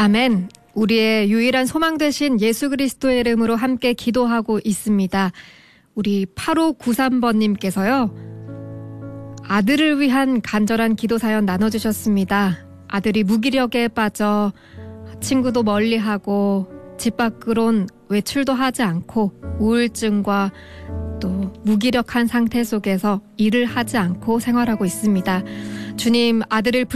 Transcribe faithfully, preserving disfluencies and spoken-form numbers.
아멘. 우리의 유일한 소망 되신 예수 그리스도의 이름으로 함께 기도하고 있습니다. 우리 팔오구삼 번님께서요. 아들을 위한 간절한 기도 사연 나눠주셨습니다. 아들이 무기력에 빠져 친구도 멀리하고 집 밖으론 외출도 하지 않고 우울증과 또 무기력한 상태 속에서 일을 하지 않고 생활하고 있습니다. 주님, 아들을